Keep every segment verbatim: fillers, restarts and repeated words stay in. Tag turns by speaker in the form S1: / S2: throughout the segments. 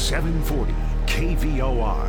S1: seven forty K V O R.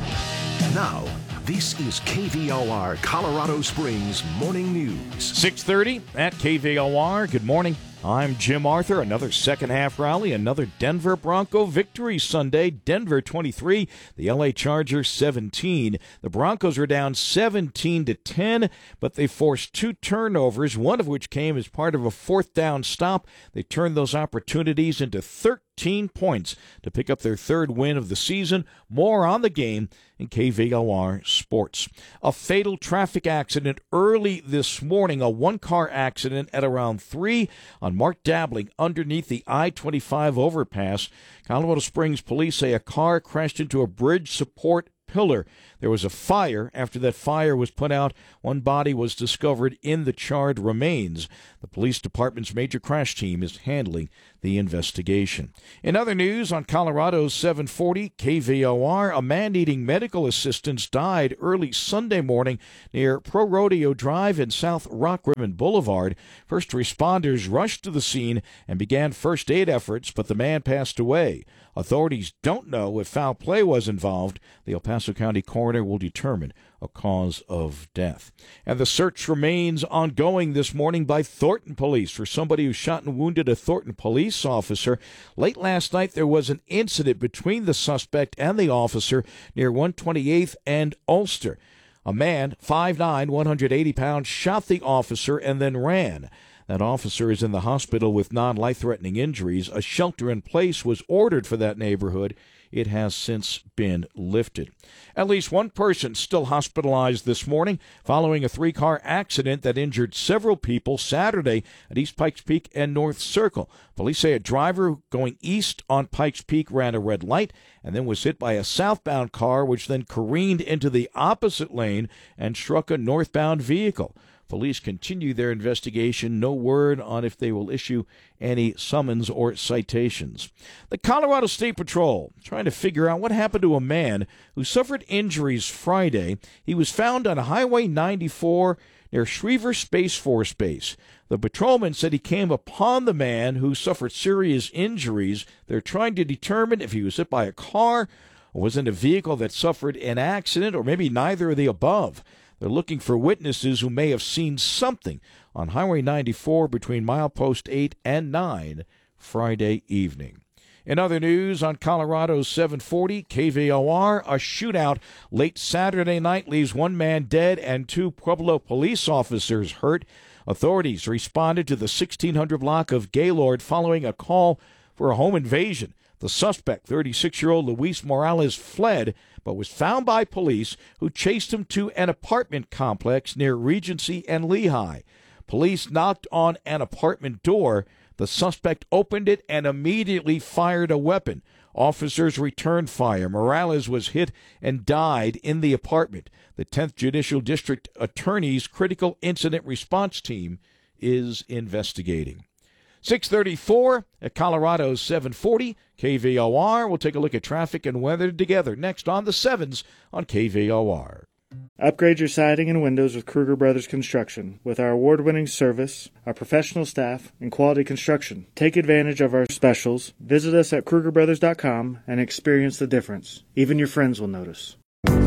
S1: Now, this is K V O R Colorado Springs Morning News.
S2: six thirty at K V O R. Good morning. I'm Jim Arthur. Another second half rally, another Denver Bronco victory Sunday. Denver twenty-three, the L A Chargers seventeen. The Broncos are down seventeen to ten, but they forced two turnovers, one of which came as part of a fourth down stop. They turned those opportunities into thirteen points to pick up their third win of the season. More on the game in K V O R Sports. A fatal traffic accident early this morning, a one-car accident at around three on Mark Dabbling underneath the I twenty-five overpass. Colorado Springs police say a car crashed into a bridge support pillar. There was a fire. After that fire was put out, one body was discovered in the charred remains. The police department's major crash team is handling the investigation. In other news, on Colorado's seven forty K V O R, a man needing medical assistance died early Sunday morning near Pro Rodeo Drive and South Rock Ribbon Boulevard. First responders rushed to the scene and began first aid efforts, but the man passed away. Authorities don't know if foul play was involved. The El Paso County coroner will determine a cause of death. And the search remains ongoing this morning by Thornton Police for somebody who shot and wounded a Thornton police officer. Late last night, there was an incident between the suspect and the officer near one twenty-eighth and Ulster. A man, five nine, one hundred eighty pounds, shot the officer and then ran. That officer is in the hospital with non-life-threatening injuries. A shelter-in-place was ordered for that neighborhood. It has since been lifted. At least one person still hospitalized this morning following a three-car accident that injured several people Saturday at East Pikes Peak and North Circle. Police say a driver going east on Pikes Peak ran a red light and then was hit by a southbound car, which then careened into the opposite lane and struck a northbound vehicle. Police continue their investigation. No word on if they will issue any summons or citations. The Colorado State Patrol trying to figure out what happened to a man who suffered injuries Friday. He was found on Highway ninety-four near Schriever Space Force Base. The patrolman said he came upon the man who suffered serious injuries. They're trying to determine if he was hit by a car or was in a vehicle that suffered an accident, or maybe neither of the above. They're looking for witnesses who may have seen something on Highway ninety-four between milepost eight and nine Friday evening. In other news, on Colorado's seven forty K V O R, a shootout late Saturday night leaves one man dead and two Pueblo police officers hurt. Authorities responded to the sixteen hundred block of Gaylord following a call for a home invasion. The suspect, thirty-six-year-old Luis Morales, fled but was found by police, who chased him to an apartment complex near Regency and Lehigh. Police knocked on an apartment door. The suspect opened it and immediately fired a weapon. Officers returned fire. Morales was hit and died in the apartment. The tenth Judicial District Attorney's Critical Incident Response Team is investigating. six thirty-four at Colorado's seven forty K V O R. We'll take a look at traffic and weather together next on the sevens on K V O R.
S3: Upgrade your siding and windows with Kruger Brothers Construction. With our award-winning service, our professional staff, and quality construction, take advantage of our specials. Visit us at Kruger Brothers dot com and experience the difference. Even your friends will notice.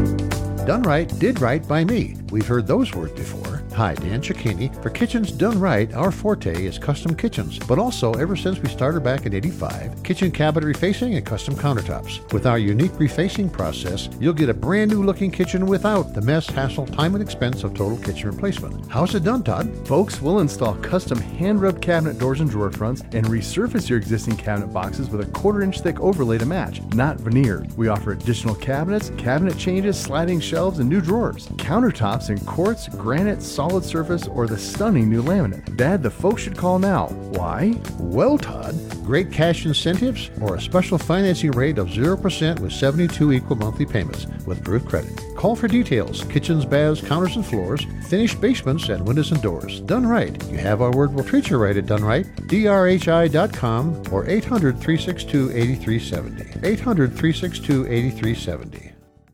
S4: Done right, did right by me. We've heard those words before. Hi, Dan Cicchini. For Kitchens Done Right, our forte is custom kitchens, but also ever since we started back in eighty-five, kitchen cabinet refacing and custom countertops. With our unique refacing process, you'll get a brand new looking kitchen without the mess, hassle, time, and expense of total kitchen replacement. How's it done, Todd?
S5: Folks, we'll install custom hand-rubbed cabinet doors and drawer fronts and resurface your existing cabinet boxes with a quarter-inch thick overlay to match, not veneered. We offer additional cabinets, cabinet changes, sliding shelves, and new drawers. Countertops in quartz, granite, solid surface, or the stunning new laminate. Dad, the folks should call now. Why?
S4: Well, Todd, great cash incentives or a special financing rate of zero percent with seventy-two equal monthly payments with approved credit. Call for details. Kitchens, baths, counters, and floors, finished basements, and windows and doors. Done right. You have our word. We'll treat you right at Done Right. D R H I dot com or eight hundred, three six two, eight three seven zero. eight hundred, three six two, eight three seven zero.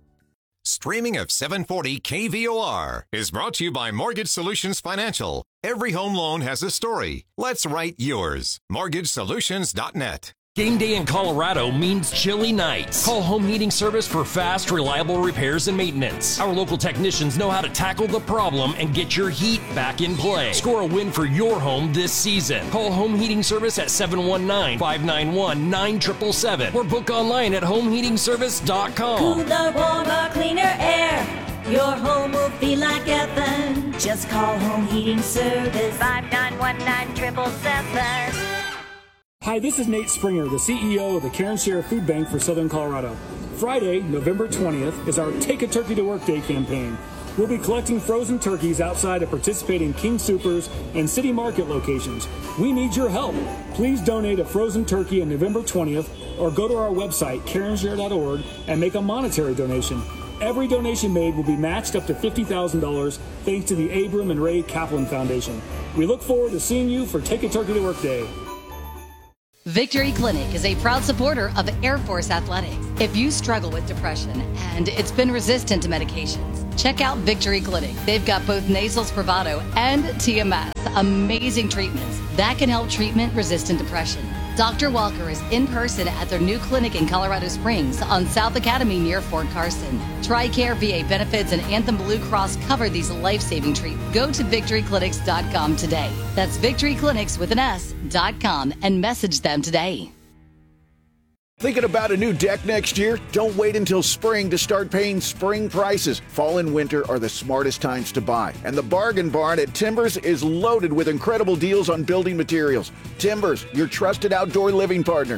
S6: Streaming of seven forty K V O R is brought to you by Mortgage Solutions Financial. Every home loan has a story. Let's write yours. mortgage solutions dot net.
S7: Game day in Colorado means chilly nights. Call Home Heating Service for fast, reliable repairs and maintenance. Our local technicians know how to tackle the problem and get your heat back in play. Score a win for your home this season. Call Home Heating Service at seven one nine, five nine one, nine seven seven seven or book online at home heating service dot com.
S8: Cooler, warmer, cleaner air. Your home will feel like heaven. Just call Home Heating Service. five nine one, nine seven seven seven.
S9: Hi, this is Nate Springer, the C E O of the Karen Share Food Bank for Southern Colorado. Friday, November twentieth, is our Take a Turkey to Work Day campaign. We'll be collecting frozen turkeys outside of participating King Soopers and City Market locations. We need your help. Please donate a frozen turkey on November twentieth or go to our website, karen share dot org, and make a monetary donation. Every donation made will be matched up to fifty thousand dollars thanks to the Abram and Ray Kaplan Foundation. We look forward to seeing you for Take a Turkey to Work Day.
S10: Victory Clinic is a proud supporter of Air Force Athletics. If you struggle with depression and it's been resistant to medications, check out Victory Clinic. They've got both nasal Spravato and T M S, amazing treatments that can help treatment-resistant depression. Doctor Walker is in person at their new clinic in Colorado Springs on South Academy near Fort Carson. TRICARE V A benefits and Anthem Blue Cross cover these life-saving treatments. Go to victory clinics dot com today. That's victory clinics with an S dot com and message them today.
S11: Thinking about a new deck next year? Don't wait until spring to start paying spring prices. Fall and winter are the smartest times to buy. And the Bargain Barn at Timbers is loaded with incredible deals on building materials. Timbers, your trusted outdoor living partner.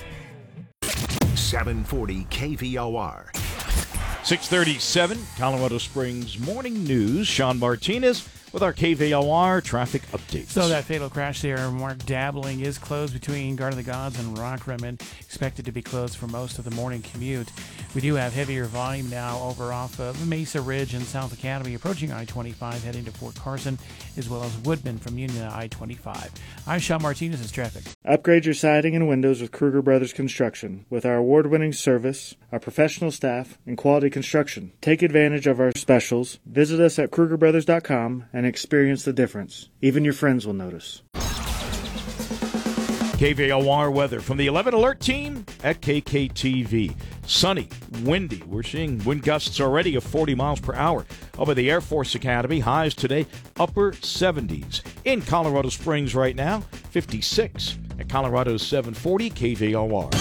S1: seven forty K V O R.
S2: six thirty-seven, Colorado Springs Morning News. Sean Martinez with our K V O R traffic updates.
S12: So that fatal crash there, Mark Dabbling, is closed between Garden of the Gods and Rock Rimmon, expected to be closed for most of the morning commute. We do have heavier volume now over off of Mesa Ridge and South Academy, approaching I twenty-five, heading to Fort Carson, as well as Woodman from Union I twenty-five. I'm Sean Martinez, it's traffic.
S3: Upgrade your siding and windows with Kruger Brothers Construction. With our award-winning service, our professional staff, and quality construction. Take advantage of our specials. Visit us at kruger brothers dot com and experience the difference. Even your friends will notice.
S2: K V O R weather from the eleven Alert team at K K T V. Sunny, windy. We're seeing wind gusts already of forty miles per hour. Over the Air Force Academy, highs today upper seventies. In Colorado Springs right now, fifty-six. At Colorado's seven forty K V O R.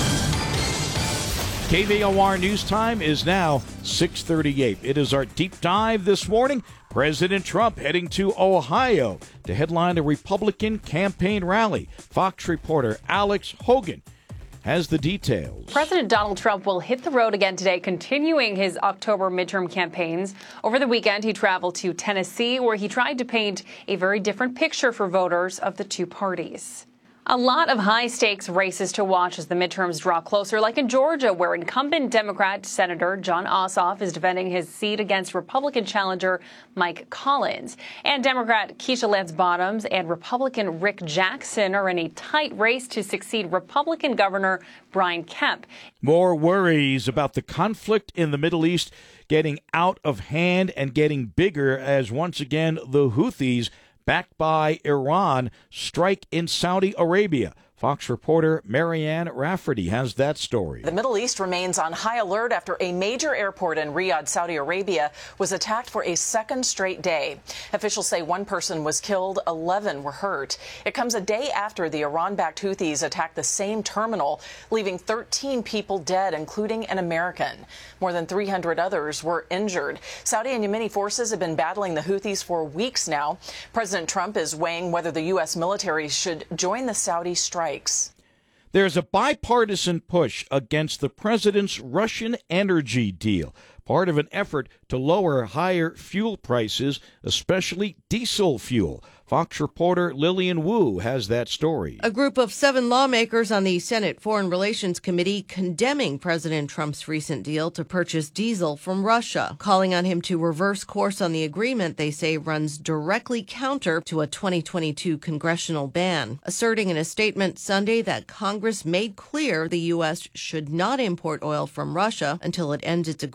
S2: K V O R news time is now six thirty-eight. It is our deep dive this morning. President Trump heading to Ohio to headline a Republican campaign rally. Fox reporter Alex Hogan has the details.
S13: President Donald Trump will hit the road again today, continuing his October midterm campaigns. Over the weekend, he traveled to Tennessee, where he tried to paint a very different picture for voters of the two parties. A lot of high-stakes races to watch as the midterms draw closer, like in Georgia, where incumbent Democrat Senator Jon Ossoff is defending his seat against Republican challenger Mike Collins. And Democrat Keisha Lance Bottoms and Republican Rick Jackson are in a tight race to succeed Republican Governor Brian Kemp.
S2: More worries about the conflict in the Middle East getting out of hand and getting bigger as once again the Houthis, backed by Iran, strike in Saudi Arabia. Fox reporter Marianne Rafferty has that story.
S14: The Middle East remains on high alert after a major airport in Riyadh, Saudi Arabia, was attacked for a second straight day. Officials say one person was killed, eleven were hurt. It comes a day after the Iran-backed Houthis attacked the same terminal, leaving thirteen people dead, including an American. More than three hundred others were injured. Saudi and Yemeni forces have been battling the Houthis for weeks now. President Trump is weighing whether the U S military should join the Saudi strike.
S2: There's a bipartisan push against the president's Russian energy deal, part of an effort to lower higher fuel prices, especially diesel fuel. Fox reporter Lillian Wu has that story.
S15: A group of seven lawmakers on the Senate Foreign Relations Committee condemning President Trump's recent deal to purchase diesel from Russia, calling on him to reverse course on the agreement they say runs directly counter to a twenty twenty-two congressional ban, asserting in a statement Sunday that Congress made clear the U S should not import oil from Russia until it ends its aggression against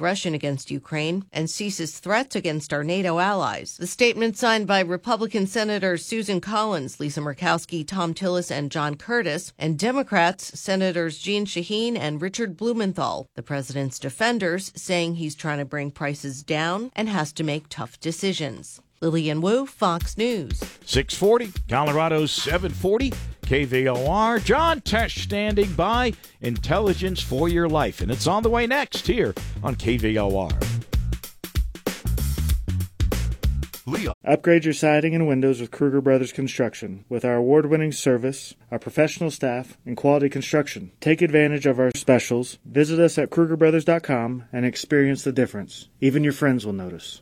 S15: against Ukraine and ceases threats against our NATO allies. The statement signed by Republican Senators Susan Collins, Lisa Murkowski, Tom Tillis, and John Curtis, and Democrats Senators Jeanne Shaheen and Richard Blumenthal. The president's defenders saying he's trying to bring prices down and has to make tough decisions. Lillian Wu, Fox News.
S2: six forty, Colorado's seven forty, K V O R. John Tesh standing by. Intelligence for your life. And it's on the way next here on K V O R.
S1: Leo.
S3: Upgrade your siding and windows with Kruger Brothers Construction. With our award-winning service, our professional staff, and quality construction. Take advantage of our specials. Visit us at Kruger Brothers dot com and experience the difference. Even your friends will notice.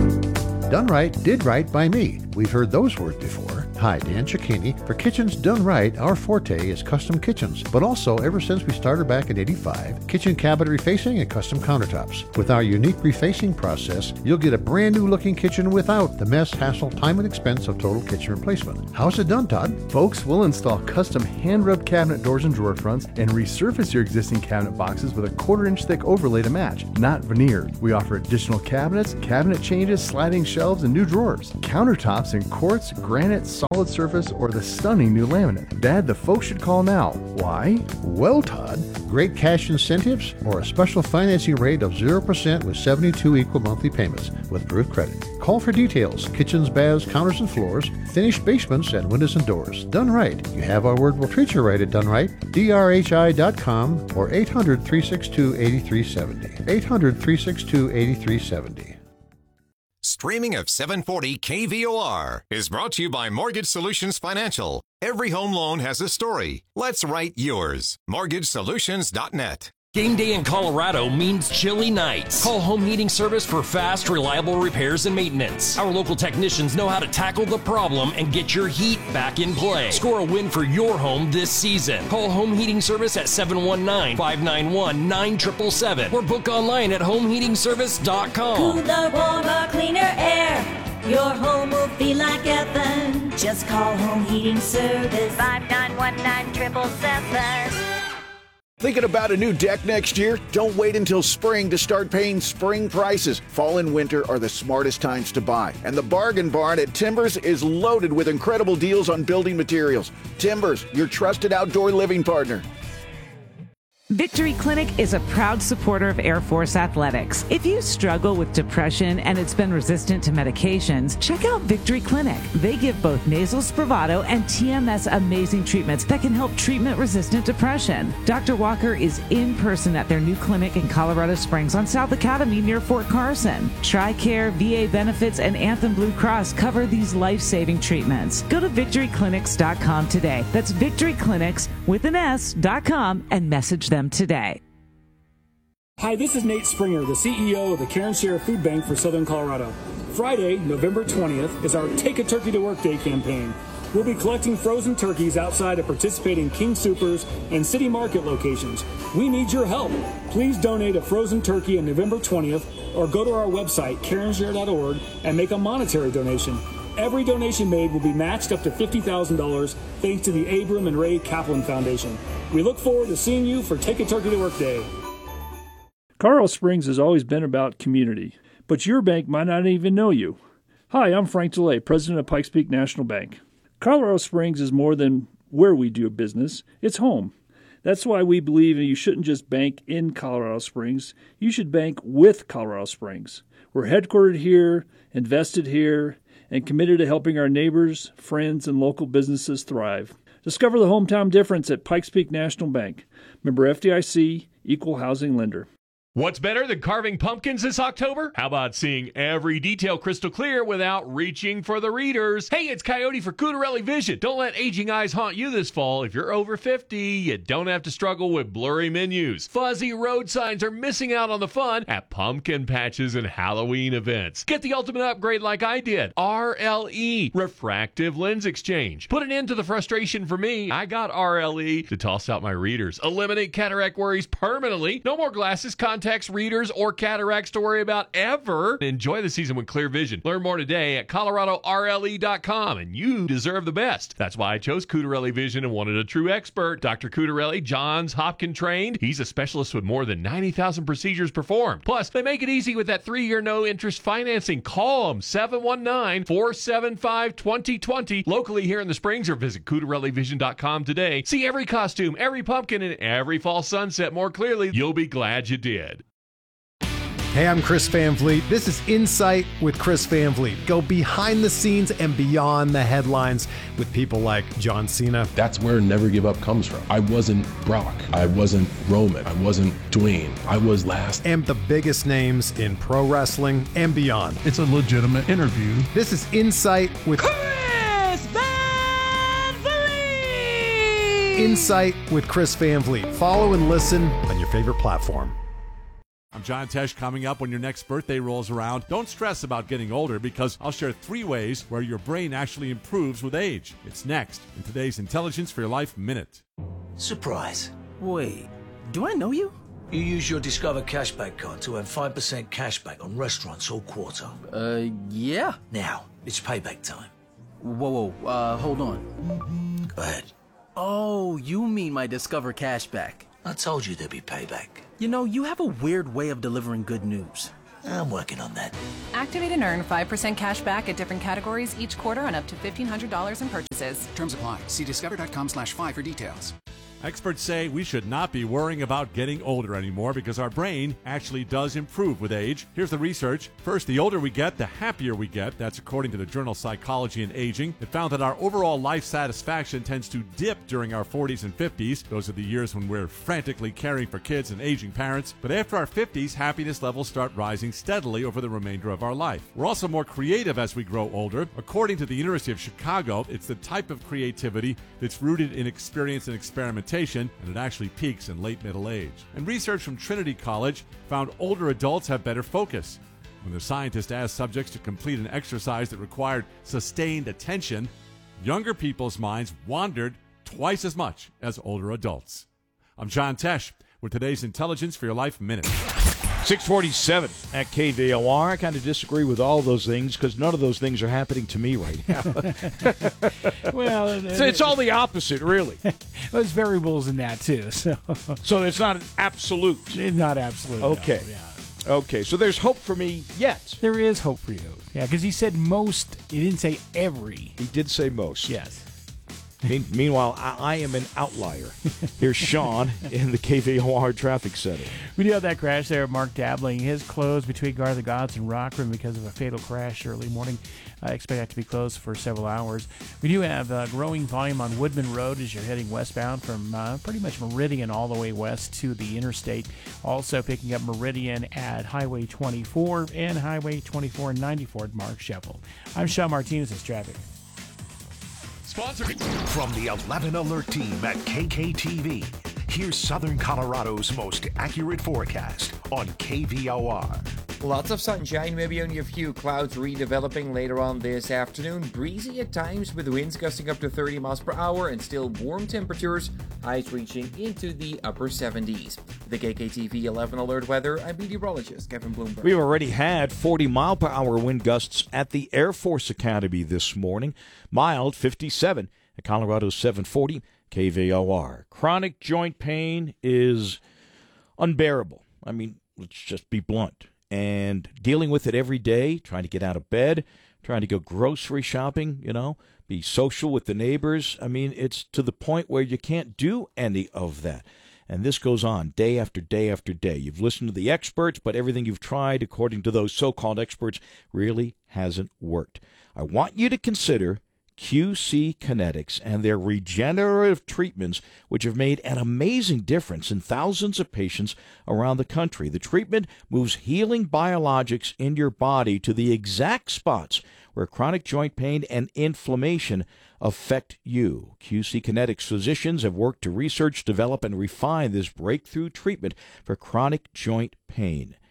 S4: Done right, did right by me. We've heard those words before. Hi, Dan Cicchini. For Kitchens Done Right, our forte is custom kitchens, but also, ever since we started back in eighty-five, kitchen cabinet refacing and custom countertops. With our unique refacing process, you'll get a brand new looking kitchen without the mess, hassle, time, and expense of total kitchen replacement. How's it done, Todd?
S5: Folks, we'll install custom hand-rubbed cabinet doors and drawer fronts and resurface your existing cabinet boxes with a quarter-inch thick overlay to match, not veneered. We offer additional cabinets, cabinet changes, sliding shelves, and new drawers. Countertops in quartz, granite, solid surface, or the stunning new laminate. Dad, the folks should call now. Why?
S4: Well, Todd, great cash incentives or a special financing rate of zero percent with seventy-two equal monthly payments with approved credit. Call for details. Kitchens, baths, counters, and floors, finished basements, and windows and doors. Done right. You have our word, we'll treat you right at Done Right. D R H I dot com or eight hundred, three six two, eight three seven zero. eight hundred, three six two, eight three seven zero.
S6: Streaming of seven forty K V O R is brought to you by Mortgage Solutions Financial. Every home loan has a story. Let's write yours. mortgage solutions dot net.
S7: Game day in Colorado means chilly nights. Call Home Heating Service for fast, reliable repairs and maintenance. Our local technicians know how to tackle the problem and get your heat back in play. Score a win for your home this season. Call Home Heating Service at seven one nine, five nine one, nine seven seven seven or book online at home heating service dot com.
S8: Cooler, warmer, cleaner air. Your home will feel like heaven. Just call Home Heating Service. five nine one, nine seven seven seven.
S11: Thinking about a new deck next year? Don't wait until spring to start paying spring prices. Fall and winter are the smartest times to buy. And the Bargain Barn at Timbers is loaded with incredible deals on building materials. Timbers, your trusted outdoor living partner.
S16: Victory Clinic is a proud supporter of Air Force athletics. If you struggle with depression and it's been resistant to medications, check out Victory Clinic. They give both nasal Spravato and T M S amazing treatments that can help treatment-resistant depression. Doctor Walker is in person at their new clinic in Colorado Springs on South Academy near Fort Carson. TRICARE, V A benefits, and Anthem Blue Cross cover these life-saving treatments. Go to victory clinics dot com today. That's victory clinics with an S dot com and message them today.
S9: Hi, this is Nate Springer, the C E O of the Karen Share Food Bank for Southern Colorado. Friday, November twentieth, is our Take a Turkey to Work Day campaign. We'll be collecting frozen turkeys outside of participating King Soopers and City Market locations. We need your help. Please donate a frozen turkey on November twentieth or go to our website, karen share dot org, and make a monetary donation. Every donation made will be matched up to fifty thousand dollars thanks to the Abram and Ray Kaplan Foundation. We look forward to seeing you for Take a Turkey to Work Day.
S17: Colorado Springs has always been about community, but your bank might not even know you. Hi, I'm Frank DeLay, president of Pikes Peak National Bank. Colorado Springs is more than where we do business, it's home. That's why we believe you shouldn't just bank in Colorado Springs, you should bank with Colorado Springs. We're headquartered here, invested here, and committed to helping our neighbors, friends, and local businesses thrive. Discover the hometown difference at Pikes Peak National Bank. Member F D I C, Equal Housing Lender.
S18: What's better than carving pumpkins this October? How about seeing every detail crystal clear without reaching for the readers? Hey, it's Coyote for Cutarelli Vision. Don't let aging eyes haunt you this fall. If you're over fifty, you don't have to struggle with blurry menus. Fuzzy road signs are missing out on the fun at pumpkin patches and Halloween events. Get the ultimate upgrade like I did. R L E, Refractive Lens Exchange. Put an end to the frustration for me. I got R L E to toss out my readers. Eliminate cataract worries permanently. No more glasses, contact contacts, readers, or cataracts to worry about ever. Enjoy the season with clear vision. Learn more today at Colorado R L E dot com, and you deserve the best. That's why I chose Cutarelli Vision and wanted a true expert. Doctor Cutarelli, Johns Hopkins trained. He's a specialist with more than ninety thousand procedures performed. Plus, they make it easy with that three-year no-interest financing. Call them, seven one nine, four seven five, two zero two zero. Locally here in the Springs, or visit Cutarelli Vision dot com today. See every costume, every pumpkin, and every fall sunset more clearly. You'll be glad you did.
S19: Hey, I'm Chris Van Vliet. This is Insight with Chris Van Vliet. Go behind the scenes and beyond the headlines with people like John Cena.
S20: That's where Never Give Up comes from. I wasn't Brock. I wasn't Roman. I wasn't Dwayne. I was last.
S19: And the biggest names in pro wrestling and beyond.
S21: It's a legitimate interview.
S19: This is Insight with
S22: Chris Van Vliet.
S19: Insight with Chris Van Vliet. Follow and listen on your favorite platform.
S23: I'm John Tesh. Coming up when your next birthday rolls around, don't stress about getting older, because I'll share three ways where your brain actually improves with age. It's next in today's Intelligence for Your Life Minute.
S24: Surprise. Wait, do I know you? You use your Discover Cashback card to earn five percent cashback on restaurants all quarter.
S25: Uh, yeah.
S24: Now, it's payback time.
S25: Whoa, whoa, uh, hold on.
S24: Go ahead.
S25: Oh, you mean my Discover Cashback.
S24: I told you there'd be payback.
S25: You know, you have a weird way of delivering good news.
S24: I'm working on that.
S26: Activate and earn five percent cash back at different categories each quarter on up to fifteen hundred dollars in purchases.
S27: Terms apply. See discover.com slash five for details.
S23: Experts say we should not be worrying about getting older anymore, because our brain actually does improve with age. Here's the research. First, the older we get, the happier we get. That's according to the journal Psychology and Aging. It found that our overall life satisfaction tends to dip during our forties and fifties. Those are the years when we're frantically caring for kids and aging parents. But after our fifties, happiness levels start rising steadily over the remainder of our life. We're also more creative as we grow older. According to the University of Chicago, it's the type of creativity that's rooted in experience and experimentation, and it actually peaks in late middle age. And research from Trinity College found older adults have better focus. When the scientists asked subjects to complete an exercise that required sustained attention, younger people's minds wandered twice as much as older adults. I'm John Tesh with today's Intelligence for Your Life Minute.
S2: six forty-seven at K V O R. I kind of disagree with all those things, because none of those things are happening to me right now.
S12: Well,
S2: so it's all the opposite, really.
S12: There's variables in that, too. So,
S2: so it's not absolute.
S12: It's not absolute.
S2: Okay.
S12: No, yeah.
S2: Okay, so there's hope for me yet.
S12: There is hope for you. Yeah, because he said most. He didn't say every.
S2: He did say most.
S12: Yes.
S2: Meanwhile, I, I am an outlier. Here's Sean in the K V O R traffic center.
S12: We do have that crash there. Mark Dabbling is closed between Guard of the Gods and Rockland because of a fatal crash early morning. I expect that to be closed for several hours. We do have uh, growing volume on Woodman Road as you're heading westbound from uh, pretty much Meridian all the way west to the interstate. Also picking up Meridian at Highway twenty-four and Highway twenty-four ninety-four at Mark Sheffield. I'm Sean Martinez. It's traffic.
S1: Sponsored from the eleven Alert team at K K T V. Here's Southern Colorado's most accurate forecast on K V O R.
S28: Lots of sunshine, maybe only a few clouds redeveloping later on this afternoon. Breezy at times with winds gusting up to thirty miles per hour and still warm temperatures, highs reaching into the upper seventies. The K K T V eleven Alert weather, I'm meteorologist Kevin Bloomberg.
S2: We've already had forty mile per hour wind gusts at the Air Force Academy this morning. Mild fifty-seven at Colorado seven forty K V O R. Chronic joint pain is unbearable. I mean, let's just be blunt. And dealing with it every day, trying to get out of bed, trying to go grocery shopping, you know, be social with the neighbors. I mean, it's to the point where you can't do any of that. And this goes on day after day after day. You've listened to the experts, but everything you've tried, according to those so-called experts, really hasn't worked. I want you to consider Q C Kinetics and their regenerative treatments, which have made an amazing difference in thousands of patients around the country. The treatment moves healing biologics in your body to the exact spots where chronic joint pain and inflammation affect you. Q C Kinetics physicians have worked to research, develop, and refine this breakthrough treatment for chronic joint pain.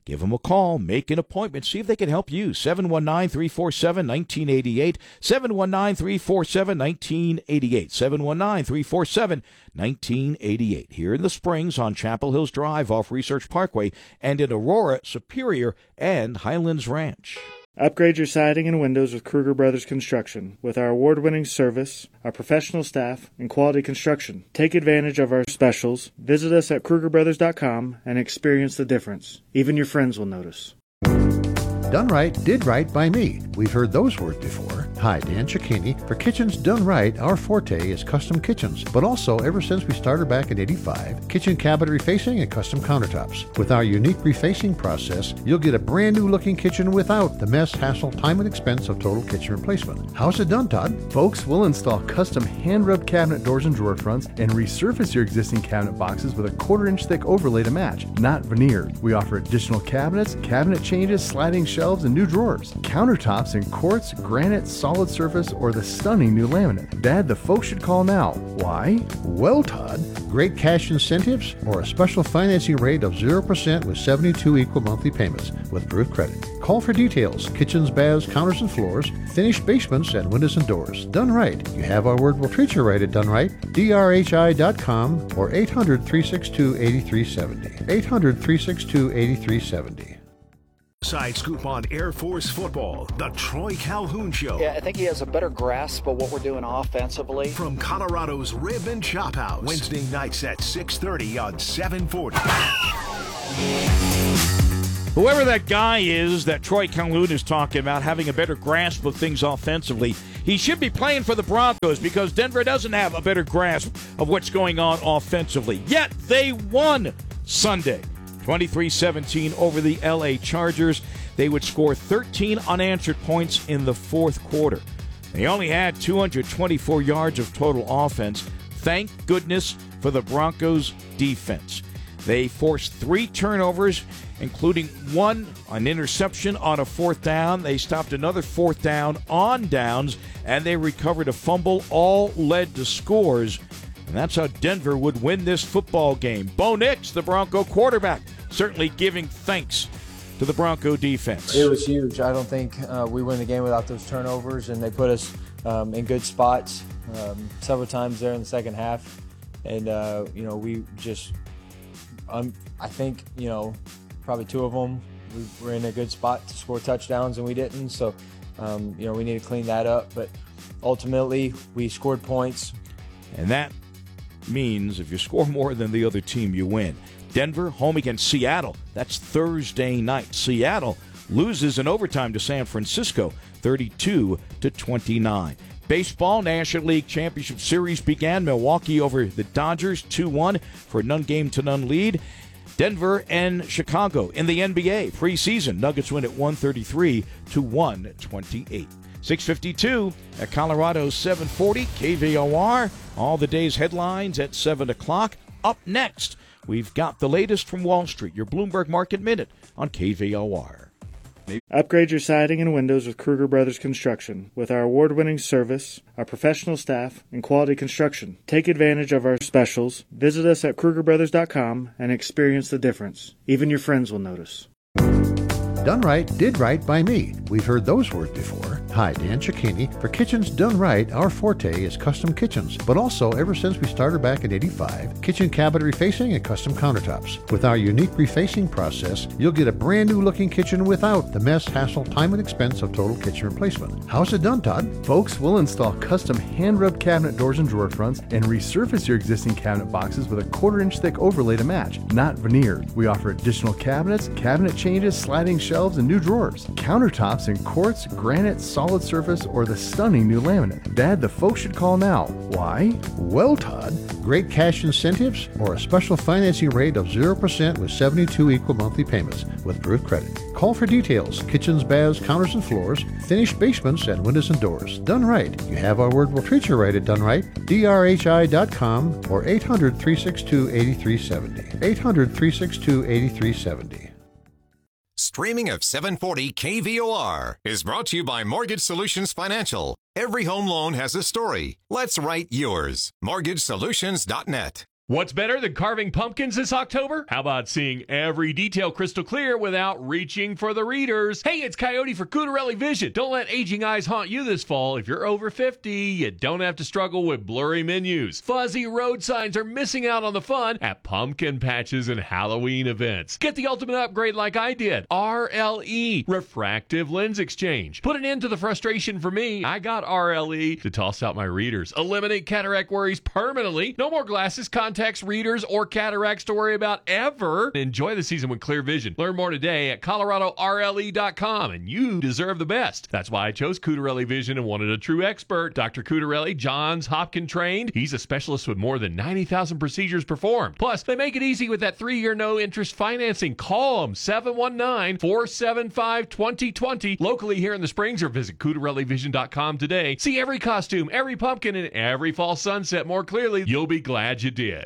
S2: Give them a call, make an appointment, see if they can help you. seven one nine, three four seven, one nine eight eight, seven one nine, three four seven, one nine eight eight, seven one nine, three four seven, one nine eight eight. Here in the Springs on Chapel Hills Drive off Research Parkway, and in Aurora, Superior, and Highlands Ranch.
S3: Upgrade your siding and windows with Kruger Brothers Construction. With our award-winning service, our professional staff, and quality construction. Take advantage of our specials. Visit us at Kruger Brothers dot com and experience the difference. Even your friends will notice.
S4: Done right, did right by me. We've heard those words before. Hi, Dan Cicchini. For Kitchens Done Right, our forte is custom kitchens, but also, ever since we started back in eighty-five, kitchen cabinet refacing and custom countertops. With our unique refacing process, you'll get a brand new looking kitchen without the mess, hassle, time, and expense of total kitchen replacement. How's it done, Todd?
S5: Folks, we'll install custom hand-rubbed cabinet doors and drawer fronts and resurface your existing cabinet boxes with a quarter-inch thick overlay to match, not veneered. We offer additional cabinets, cabinet changes, sliding shelves, and new drawers. Countertops in quartz, granite, solid surface, or the stunning new laminate. Dad, the folks should call now. Why?
S4: Well, Todd, great cash incentives or a special financing rate of zero percent with seventy-two equal monthly payments with approved credit. Call for details. Kitchens, baths, counters, and floors, finished basements, and windows and doors. Done right. You have our word, we'll treat you right at Done Right. D R H I dot com or eight hundred, three six two, eight three seven zero. eight hundred, three six two, eight three seven zero.
S1: Side scoop on Air Force football, the Troy Calhoun Show.
S10: Yeah, I think he has a better grasp of what we're doing offensively.
S1: From Colorado's Rib and Chop House, Wednesday nights at six thirty on seven forty.
S2: Whoever that guy is that Troy Calhoun is talking about having a better grasp of things offensively, he should be playing for the Broncos because Denver doesn't have a better grasp of what's going on offensively. Yet they won Sunday. twenty-three seventeen over the L A Chargers. They would score thirteen unanswered points in the fourth quarter. They only had two hundred twenty-four yards of total offense. Thank goodness for the Broncos' defense. They forced three turnovers, including one, an interception on a fourth down. They stopped another fourth down on downs, and they recovered a fumble. All led to scores. And that's how Denver would win this football game. Bo Nix, the Bronco quarterback, certainly giving thanks to the Bronco defense.
S13: It was huge. I don't think uh, we win the game without those turnovers, and they put us um, in good spots um, several times there in the second half. And, uh, you know, we just, um, I think, you know, probably two of them, we were in a good spot to score touchdowns, and we didn't. So, um, you know, we need to clean that up. But ultimately, we scored points.
S2: And that means if you score more than the other team, you win. Denver home against Seattle. That's Thursday night. Seattle loses in overtime to San Francisco, thirty-two to twenty-nine. Baseball National League Championship Series began. Milwaukee over the Dodgers, two one for a none-game-to-none lead. Denver and Chicago in the N B A preseason. Nuggets win at one thirty-three to one twenty-eight. six fifty-two at Colorado's seven forty K V O R. All the day's headlines at seven o'clock. Up next, we've got the latest from Wall Street, your Bloomberg Market Minute on K V O R.
S3: Upgrade your siding and windows with Kruger Brothers Construction. With our award-winning service, our professional staff, and quality construction. Take advantage of our specials. Visit us at Kruger Brothers dot com and experience the difference. Even your friends will notice.
S4: Done right, did right by me. We've heard those words before. Hi, Dan Cicchini. For Kitchens Done Right, our forte is custom kitchens, but also, ever since we started back in eighty-five, kitchen cabinet refacing and custom countertops. With our unique refacing process, you'll get a brand new looking kitchen without the mess, hassle, time, and expense of total kitchen replacement. How's it done, Todd?
S5: Folks, we'll install custom hand-rubbed cabinet doors and drawer fronts and resurface your existing cabinet boxes with a quarter-inch thick overlay to match, not veneered. We offer additional cabinets, cabinet changes, sliding shelves, and new drawers. Countertops in quartz, granite, solid surface, or the stunning new laminate. Dad, the folks should call now. Why?
S4: Well, Todd, great cash incentives or a special financing rate of zero percent with seventy-two equal monthly payments with approved credit. Call for details. Kitchens, baths, counters, and floors, finished basements, and windows and doors. Done right. You have our word, we'll treat you right at Done Right. D R H I dot com or eight hundred, three six two, eight three seven zero. eight hundred, three six two, eight three seven zero.
S6: Streaming of seven forty K V O R is brought to you by Mortgage Solutions Financial. Every home loan has a story. Let's write yours. mortgage solutions dot net.
S18: What's better than carving pumpkins this October? How about seeing every detail crystal clear without reaching for the readers? Hey, it's Coyote for Cutarelli Vision. Don't let aging eyes haunt you this fall. If you're over fifty, you don't have to struggle with blurry menus. Fuzzy road signs are missing out on the fun at pumpkin patches and Halloween events. Get the ultimate upgrade like I did. R L E, Refractive Lens Exchange. Put an end to the frustration for me. I got R L E to toss out my readers. Eliminate cataract worries permanently. No more glasses, contacts, readers, or cataracts to worry about ever. Enjoy the season with clear vision. Learn more today at Colorado R L E dot com, and you deserve the best. That's why I chose Cutarelli Vision and wanted a true expert. Doctor Cutarelli, Johns Hopkins trained. He's a specialist with more than ninety thousand procedures performed. Plus, they make it easy with that three-year no-interest financing. Call them, seven one nine, four seven five, two zero two zero. Locally here in the Springs, or visit Cutarelli Vision dot com today. See every costume, every pumpkin, and every fall sunset more clearly. You'll be glad you did.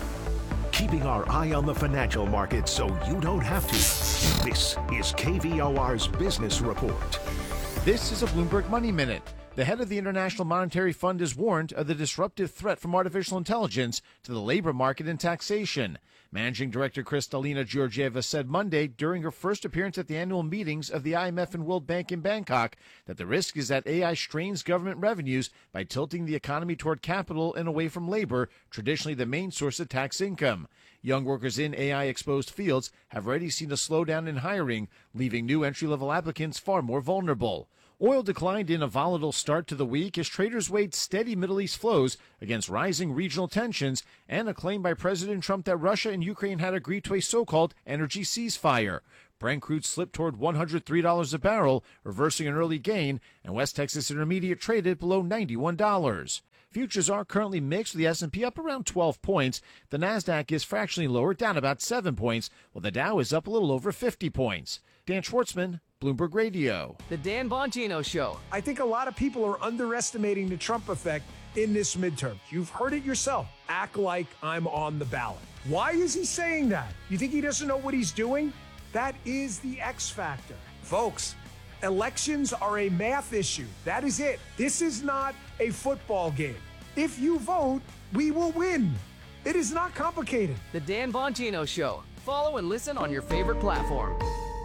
S1: Keeping our eye on the financial markets so you don't have to. This is K V O R's Business Report.
S7: This is a Bloomberg Money Minute. The head of the International Monetary Fund has warned of the disruptive threat from artificial intelligence to the labor market and taxation. Managing Director Kristalina Georgieva said Monday during her first appearance at the annual meetings of the I M F and World Bank in Bangkok that the risk is that A I strains government revenues by tilting the economy toward capital and away from labor, traditionally the main source of tax income. Young workers in A I-exposed fields have already seen a slowdown in hiring, leaving new entry-level applicants far more vulnerable. Oil declined in a volatile start to the week as traders weighed steady Middle East flows against rising regional tensions and a claim by President Trump that Russia and Ukraine had agreed to a so-called energy ceasefire. Brent crude slipped toward one hundred three dollars a barrel, reversing an early gain, and West Texas Intermediate traded below ninety-one dollars. Futures are currently mixed, with the S and P up around twelve points. The Nasdaq is fractionally lower, down about seven points, while the Dow is up a little over fifty points. Dan Schwartzman, Bloomberg Radio.
S8: The Dan Bongino Show.
S9: I think a lot of people are underestimating the Trump effect in this midterm. You've heard it yourself. Act like I'm on the ballot. Why is he saying that? You think he doesn't know what he's doing? That is the X factor. Folks, elections are a math issue. That is it. This is not a football game. If you vote, we will win. It is not complicated.
S8: The Dan Bongino Show. Follow and listen on your favorite platform.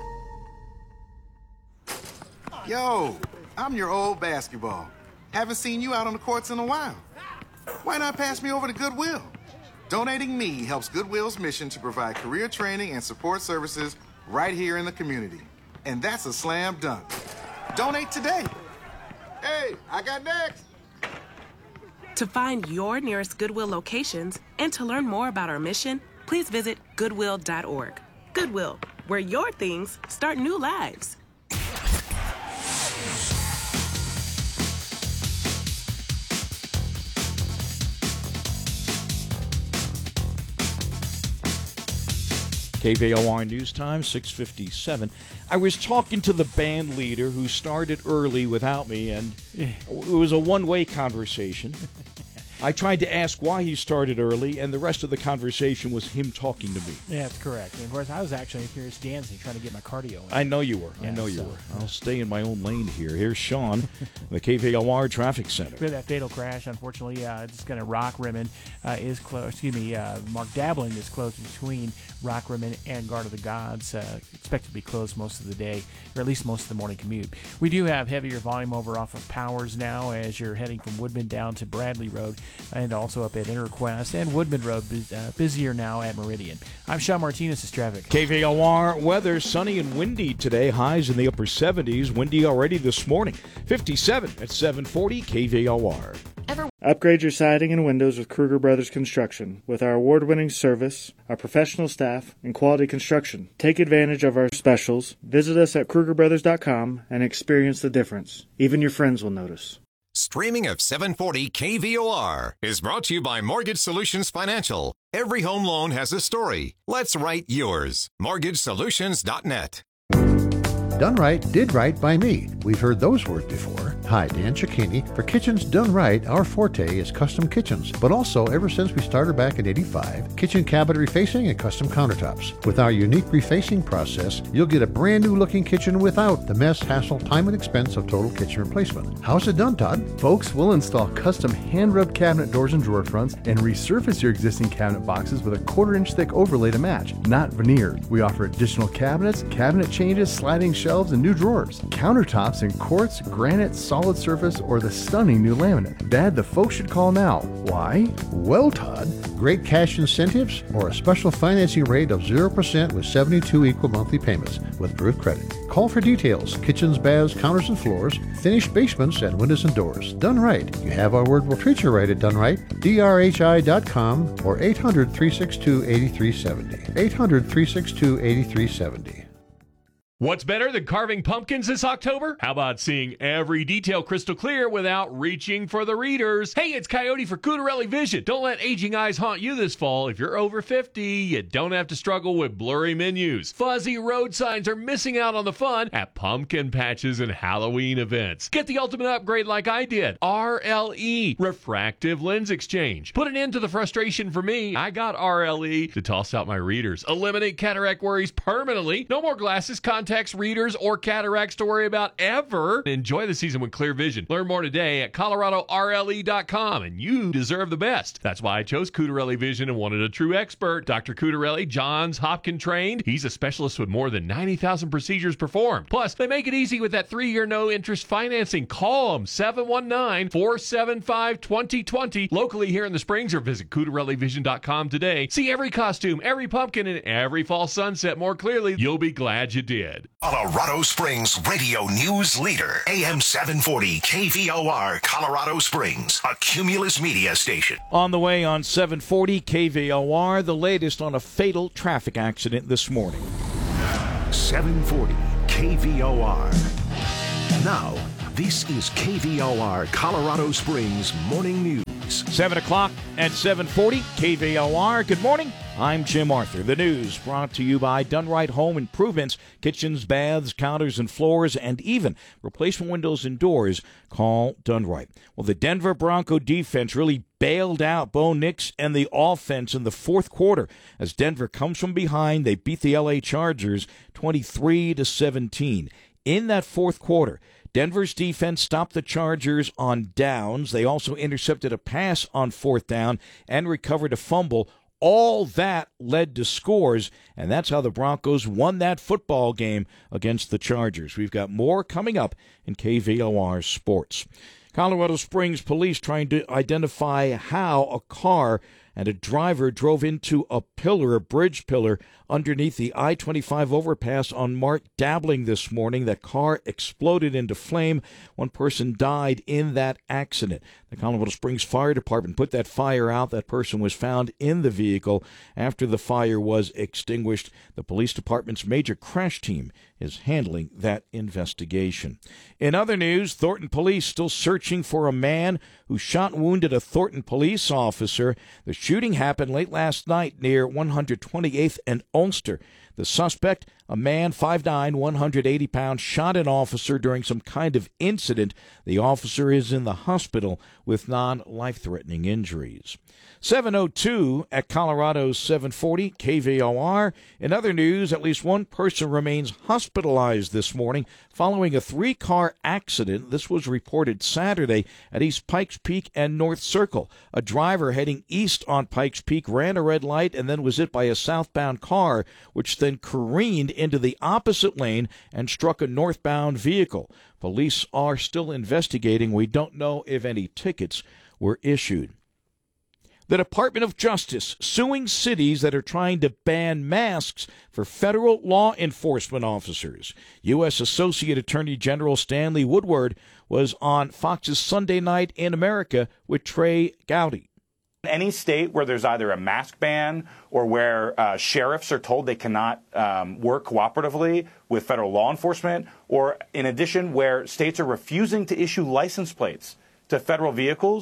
S11: Yo, I'm your old basketball. Haven't seen you out on the courts in a while. Why not pass me over to Goodwill? Donating me helps Goodwill's mission to provide career training and support services right here in the community. And that's a slam dunk. Donate today. Hey, I got next.
S14: To find your nearest Goodwill locations and to learn more about our mission, please visit goodwill dot org. Goodwill, where your things start new lives.
S2: K V O R News Time, six fifty-seven. I was talking to the band leader who started early without me, and it was a one-way conversation. I tried to ask why he started early, and the rest of the conversation was him talking to me.
S12: Yeah, that's correct. And of course, I was actually here dancing, trying to get my cardio in.
S2: I know you were. Yeah, I know you so, were. I'll stay in my own lane here. Here's Sean, the K V O R Traffic Center.
S12: With that fatal crash, unfortunately, uh, it's going to Rock Rimmon uh, is close. Excuse me, uh, Mark Dabbling is closed between Rock Rimmon and Guard of the Gods. Uh, expected to be closed most of the day, or at least most of the morning commute. We do have heavier volume over off of Powers now as you're heading from Woodman down to Bradley Road, and also up at Interquest and Woodman Road, uh, busier now at Meridian. I'm Sean Martinez, this traffic.
S2: K V O R weather, sunny and windy today, highs in the upper seventies, windy already this morning. fifty-seven at seven forty K V O R.
S3: Ever- Upgrade your siding and windows with Kruger Brothers Construction. With our award-winning service, our professional staff, and quality construction. Take advantage of our specials. Visit us at Kruger Brothers dot com and experience the difference. Even your friends will notice.
S6: Streaming of seven forty K V O R is brought to you by Mortgage Solutions Financial. Every home loan has a story. Let's write yours. mortgage solutions dot net.
S4: Done right, did right by me. We've heard those words before. Hi, Dan Cicchini. For kitchens done right, our forte is custom kitchens, but also, ever since we started back in eighty-five, kitchen cabinet refacing and custom countertops. With our unique refacing process, you'll get a brand new looking kitchen without the mess, hassle, time, and expense of total kitchen replacement. How's it done, Todd?
S5: Folks, we'll install custom hand-rubbed cabinet doors and drawer fronts and resurface your existing cabinet boxes with a quarter-inch thick overlay to match, not veneered. We offer additional cabinets, cabinet changes, sliding shelves, and new drawers. Countertops in quartz, granite, solid surface, or the stunning new laminate. Dad, the folks should call now. Why?
S4: Well, Todd, great cash incentives or a special financing rate of zero percent with seventy-two equal monthly payments with approved credit. Call for details. Kitchens, baths, counters, and floors, finished basements, and windows and doors. Done right. You have our word, we'll treat you right at Done Right. D R H I dot com or eight hundred, three six two, eight three seven zero. eight hundred, three six two, eight three seven zero.
S18: What's better than carving pumpkins this October? How about seeing every detail crystal clear without reaching for the readers? Hey, it's Coyote for Cutarelli Vision. Don't let aging eyes haunt you this fall. If you're over fifty, you don't have to struggle with blurry menus. Fuzzy road signs are missing out on the fun at pumpkin patches and Halloween events. Get the ultimate upgrade like I did. R L E, Refractive Lens Exchange. Put an end to the frustration for me. I got R L E to toss out my readers. Eliminate cataract worries permanently. No more glasses, contacts, readers, or cataracts to worry about ever. Enjoy the season with clear vision. Learn more today at Colorado R L E dot com, and you deserve the best. That's why I chose Cutarelli Vision and wanted a true expert. Doctor Cutarelli, Johns Hopkins trained. He's a specialist with more than ninety thousand procedures performed. Plus, they make it easy with that three-year no-interest financing. Call them, seven one nine, four seven five, two zero two zero. Locally here in the Springs, or visit Cutarelli Vision dot com today. See every costume, every pumpkin, and every fall sunset more clearly. You'll be glad you did.
S1: Colorado Springs radio news leader, A M seven forty K V O R, Colorado Springs, a Cumulus media station.
S2: On the way on seven forty K V O R, the latest on a fatal traffic accident this morning.
S1: seven forty K V O R. Now, this is K V O R Colorado Springs Morning News.
S2: seven o'clock at seven forty K V O R. Good morning. I'm Jim Arthur. The news brought to you by Done Right Home Improvements, kitchens, baths, counters, and floors, and even replacement windows and doors. Call Done Right. Well, the Denver Bronco defense really bailed out Bo Nix and the offense in the fourth quarter. As Denver comes from behind, they beat the L A Chargers twenty-three to seventeen. In that fourth quarter, Denver's defense stopped the Chargers on downs. They also intercepted a pass on fourth down and recovered a fumble. All that led to scores, and that's how the Broncos won that football game against the Chargers. We've got more coming up in K V O R Sports. Colorado Springs police trying to identify how a car and a driver drove into a pillar, a bridge pillar, underneath the I twenty-five overpass on Mark Dabbling this morning. That car exploded into flame. One person died in that accident. The Colorado Springs Fire Department put that fire out. That person was found in the vehicle after the fire was extinguished. The police department's major crash team is handling that investigation. In other news, Thornton police still searching for a man who shot and wounded a Thornton police officer. The shooting happened late last night near one hundred twenty-eighth and Ulster. The suspect, a man, five nine, one hundred eighty pounds, shot an officer during some kind of incident. The officer is in the hospital with non-life-threatening injuries. seven oh two at Colorado's seven forty K V O R. In other news, at least one person remains hospitalized this morning following a three-car accident. This was reported Saturday at East Pikes Peak and North Circle. A driver heading east on Pikes Peak ran a red light and then was hit by a southbound car, which then careened into the opposite lane and struck a northbound vehicle. Police are still investigating. We don't know if any tickets were issued. The Department of Justice suing cities that are trying to ban masks for federal law enforcement officers. U S Associate Attorney General Stanley Woodward was on Fox's Sunday Night in America with Trey Gowdy.
S15: Any state where there's either a mask ban or where uh, sheriffs are told they cannot um, work cooperatively with federal law enforcement, or in addition, where states are refusing to issue license plates to federal vehicles,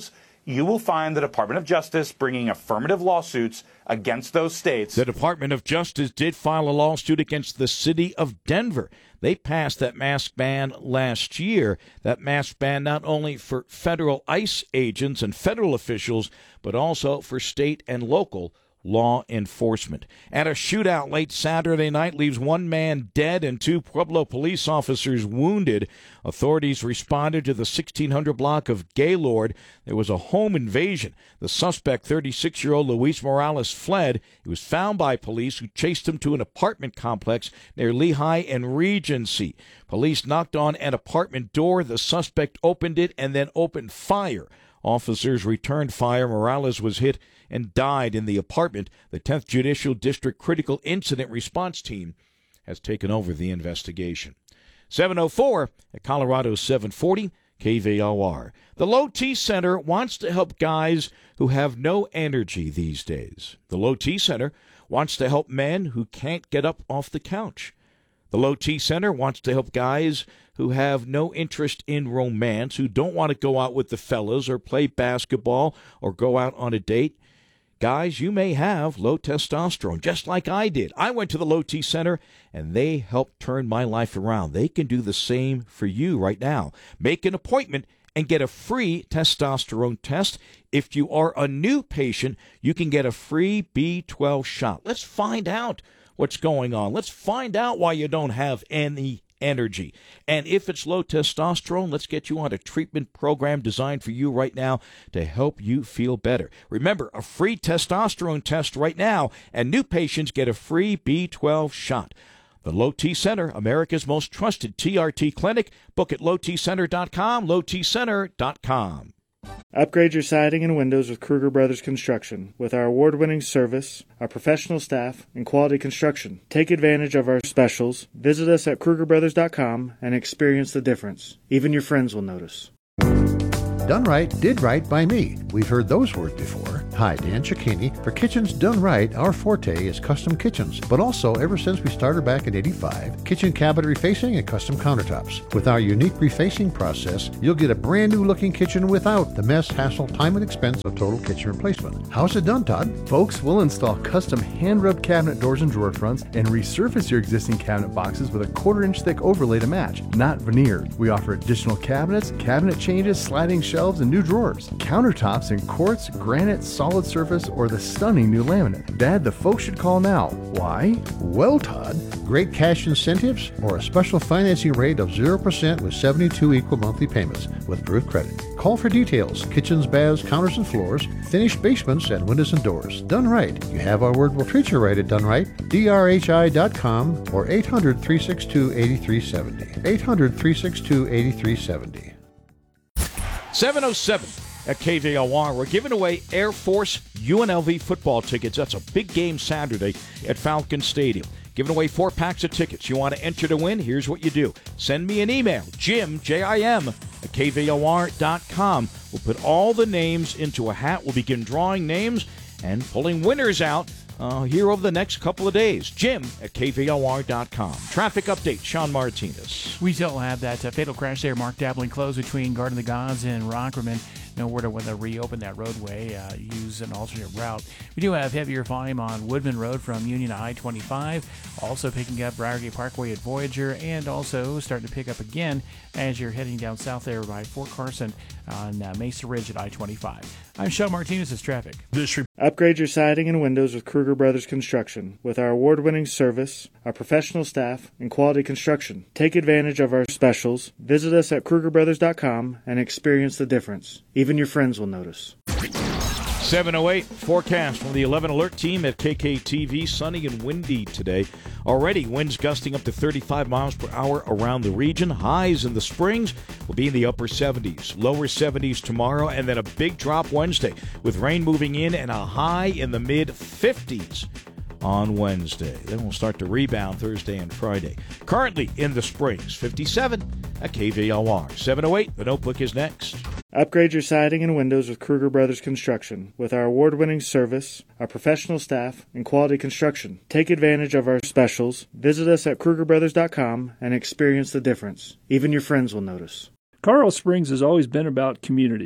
S15: you will find the Department of Justice bringing affirmative lawsuits against those states.
S2: The Department of Justice did file a lawsuit against the city of Denver. They passed that mask ban last year. That mask ban not only for federal ICE agents and federal officials, but also for state and local law enforcement. And a shootout late Saturday night leaves one man dead and two Pueblo police officers wounded. Authorities responded to the sixteen hundred block of Gaylord. There was a home invasion. The suspect, thirty-six-year-old Luis Morales, fled. He was found by police who chased him to an apartment complex near Lehigh and Regency. Police knocked on an apartment door. The suspect opened it and then opened fire. Officers returned fire. Morales was hit and died in the apartment. The tenth Judicial District Critical Incident Response Team has taken over the investigation. seven oh four at Colorado seven forty K V O R. The Low T Center wants to help guys who have no energy these days. The Low T Center wants to help men who can't get up off the couch. The Low T Center wants to help guys who have no interest in romance, who don't want to go out with the fellas or play basketball or go out on a date. Guys, you may have low testosterone, just like I did. I went to the Low T Center, and they helped turn my life around. They can do the same for you right now. Make an appointment and get a free testosterone test. If you are a new patient, you can get a free B twelve shot. Let's find out what's going on. Let's find out why you don't have any energy. And if it's low testosterone, let's get you on a treatment program designed for you right now to help you feel better. Remember, a free testosterone test right now, and new patients get a free B twelve shot. The Low T Center, America's most trusted T R T clinic. Book at low t center dot com, low t center dot com.
S3: Upgrade your siding and windows with Kruger Brothers Construction. With our award-winning service, our professional staff, and quality construction. Take advantage of our specials. Visit us at Kruger Brothers dot com and experience the difference. Even your friends will notice.
S4: Done right, did right by me. We've heard those words before. Hi, Dan Cicchini. For Kitchens Done Right, our forte is custom kitchens, but also, ever since we started back in eighty-five, kitchen cabinet refacing and custom countertops. With our unique refacing process, you'll get a brand new looking kitchen without the mess, hassle, time, and expense of total kitchen replacement. How's it done, Todd?
S5: Folks, we'll install custom hand-rubbed cabinet doors and drawer fronts and resurface your existing cabinet boxes with a quarter-inch thick overlay to match, not veneered. We offer additional cabinets, cabinet changes, sliding shelves, and new drawers. Countertops in quartz, granite, solid surface, or the stunning new laminate. Dad, the folks should call now. Why?
S4: Well, Todd, great cash incentives or a special financing rate of zero percent with seventy-two equal monthly payments with approved credit. Call for details. Kitchens, baths, counters, and floors, finished basements, and windows and doors. Done right. You have our word, we'll treat you right at Done Right. D R H I dot com or eight hundred, three six two, eight three seven zero. eight hundred, three six two, eight three seven zero.
S2: seven oh seven at K V O R. We're giving away Air Force U N L V football tickets. That's a big game Saturday at Falcon Stadium. Giving away four packs of tickets. You want to enter to win? Here's what you do. Send me an email, Jim, J I M, at K V O R dot com. We'll put all the names into a hat. We'll begin drawing names and pulling winners out uh, here over the next couple of days. Jim at K V O R dot com. Traffic update, Sean Martinez.
S12: We still have that uh, fatal crash there, Mark Dabbling closed between Garden of the Gods and Rockrimmon. Know where to when they reopen that roadway, uh, use an alternate route. We do have heavier volume on Woodman Road from Union to I twenty-five, also picking up Briargate Parkway at Voyager, and also starting to pick up again as you're heading down south there by Fort Carson on uh, Mesa Ridge at I twenty-five. I'm Sean Martinez. This traffic.
S3: This re- Upgrade your siding and windows with Kruger Brothers Construction. With our award-winning service, our professional staff, and quality construction. Take advantage of our specials. Visit us at Kruger Brothers dot com and experience the difference. Even your friends will notice.
S2: seven oh eight forecast from the eleven Alert team at K K T V. Sunny and windy today. Already winds gusting up to thirty-five miles per hour around the region. Highs in the Springs will be in the upper seventies. Lower seventies tomorrow, and then a big drop Wednesday with rain moving in and a high in the mid fifties on Wednesday. Then we'll start to rebound Thursday and Friday. Currently in the Springs, fifty-seven at K V O R. seven oh eight, the Notebook is next.
S3: Upgrade your siding and windows with Kruger Brothers Construction. With our award-winning service, our professional staff, and quality construction. Take advantage of our specials. Visit us at Kruger Brothers dot com and experience the difference. Even your friends will notice.
S16: Carl Springs has always been about community.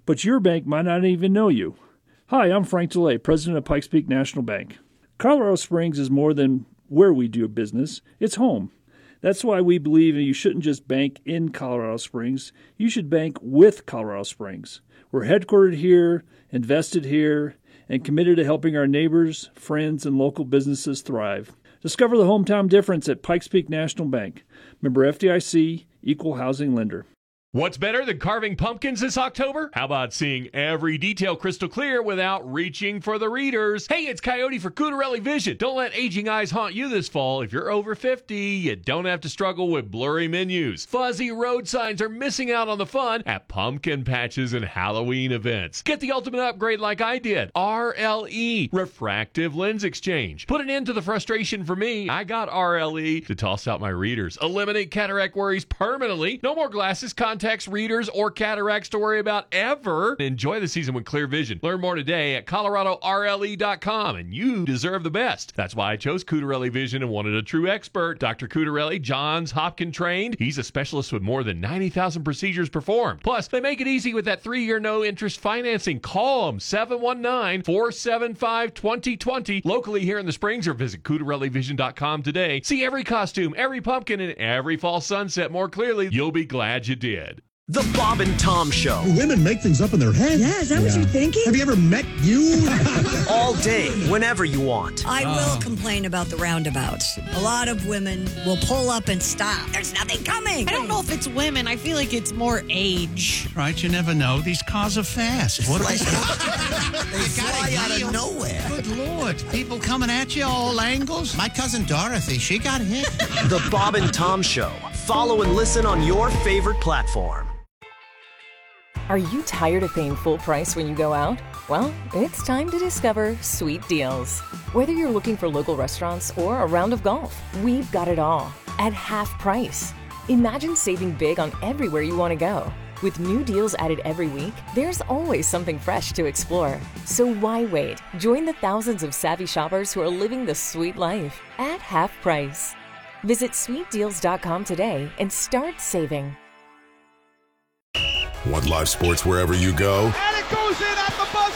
S16: but your bank might not even know you. Hi, I'm Frank DeLay, president of Pikes Peak National Bank. Colorado Springs is more than where we do business. It's home. That's why we believe you shouldn't just bank in Colorado Springs. You should bank with Colorado Springs. We're headquartered here, invested here, and committed to helping our neighbors, friends, and local businesses thrive. Discover the hometown difference at Pikes Peak National Bank. Member F D I C, Equal Housing Lender.
S18: What's better than carving pumpkins this October? How about seeing every detail crystal clear without reaching for the readers? Hey, it's Coyote for Cutarelli Vision. Don't let aging eyes haunt you this fall. If you're over fifty, you don't have to struggle with blurry menus. Fuzzy road signs are missing out on the fun at pumpkin patches and Halloween events. Get the ultimate upgrade like I did. R L E, Refractive Lens Exchange. Put an end to the frustration for me. I got R L E to toss out my readers. Eliminate cataract worries permanently. No more glasses, contacts, readers, or cataracts to worry about ever. Enjoy the season with clear vision. Learn more today at Colorado R L E dot com, and you deserve the best. That's why I chose Cutarelli Vision and wanted a true expert. Doctor Cutarelli, Johns Hopkins trained. He's a specialist with more than ninety thousand procedures performed. Plus, they make it easy with that three-year no-interest financing. Call them, seven one nine, four seven five, two zero two zero. Locally here in the Springs, or visit Cutarelli Vision dot com today. See every costume, every pumpkin, and every fall sunset more clearly. You'll be glad you did.
S17: The Bob and Tom Show.
S19: Women make things up in their head.
S20: Yeah, is that yeah. what you're thinking?
S19: Have you ever met you?
S17: All day, whenever you want.
S20: I oh. will complain about the roundabouts. A lot of women will pull up and stop. There's nothing coming.
S21: I don't know if it's women. I feel like it's more age.
S19: Right, you never know. These cars are fast. What
S20: like, they fly out of nowhere.
S19: Good Lord. People coming at you all angles. My cousin Dorothy, she got hit.
S17: The Bob and Tom Show. Follow and listen on your favorite platform.
S22: Are you tired of paying full price when you go out? Well, it's time to discover Sweet Deals. Whether you're looking for local restaurants or a round of golf, we've got it all at half price. Imagine saving big on everywhere you want to go. With new deals added every week, there's always something fresh to explore. So why wait? Join the thousands of savvy shoppers who are living the sweet life at half price. Visit sweet deals dot com today and start saving.
S24: Want live sports wherever you go?
S25: And it goes in at the buzzer!